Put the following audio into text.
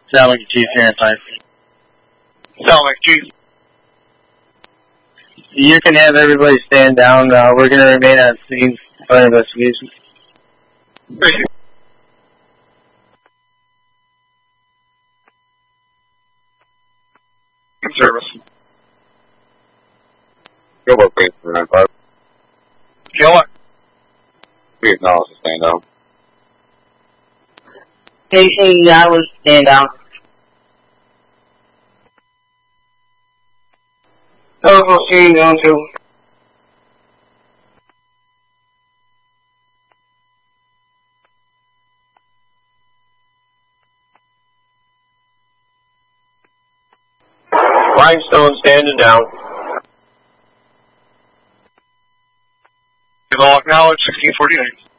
Sound like a Chief here in 5. Sound like Chief. You can have everybody stand down. We're going to remain on scene for investigation. Thank you. Good service. Go up, please, for 9-5. Kill it. We acknowledge the stand down. Station, I was stand down. Total scene on 2. Limestone standing down. You've all acknowledged 1649.